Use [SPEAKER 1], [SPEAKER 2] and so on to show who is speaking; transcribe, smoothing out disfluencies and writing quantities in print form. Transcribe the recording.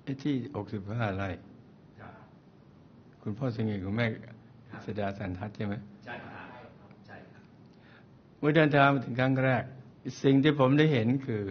[SPEAKER 1] ที่65 ไร่คุณพ่อสิงห์คุณแม่เสดาสันทัศน์ใช่ไหม
[SPEAKER 2] ใช่ครับใช่ครับ
[SPEAKER 1] เมื่อเดินทางมาถึงครั้งแรกสิ่งที่ผมได้เห็นคือ